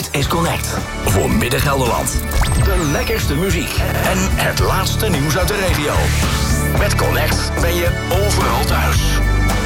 Dit is Connect. Voor Midden-Gelderland. De lekkerste muziek. En het laatste nieuws uit de regio. Met Connect ben je overal thuis.